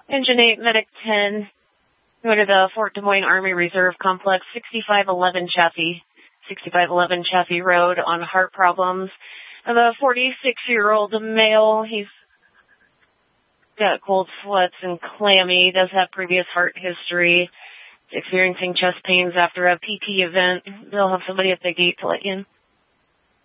Engine 8, Medic 10. Go to the Fort Des Moines Army Reserve Complex, 6511 Chaffee. 6511 Chaffee Road on heart problems. And the 46-year-old male, he's got cold sweats and clammy, does have previous heart history, experiencing chest pains after a PT event. They'll have somebody at the gate to let you in.